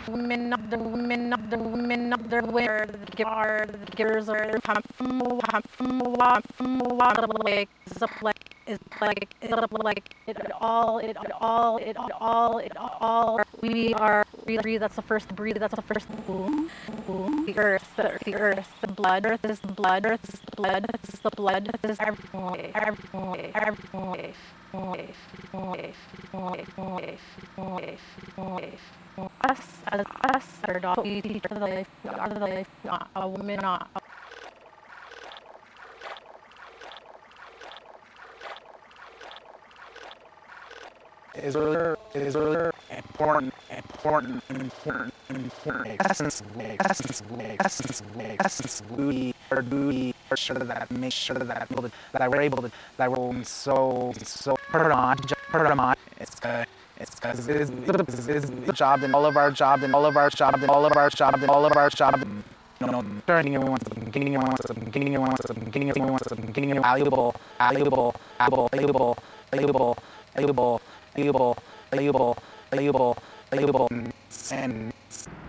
women of the winter, the givers are we are breathe, that's the first breathe, that's the first boom, boom, the blood, earth is the blood, earth is the blood, this is the blood, this is everything, us are not we are the a woman not is really important essence we are doing make sure that I were able to that I were so put on it's the job and all of our job and all of our job and all of our job and all of our job turning everyone's getting valuable and